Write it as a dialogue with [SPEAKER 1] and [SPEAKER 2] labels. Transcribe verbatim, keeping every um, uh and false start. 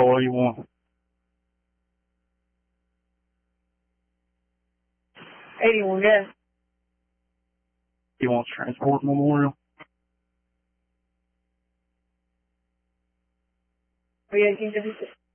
[SPEAKER 1] what do you want?
[SPEAKER 2] eighty-one gas.
[SPEAKER 1] You want Transport Memorial?
[SPEAKER 2] three eighteen fifty-six.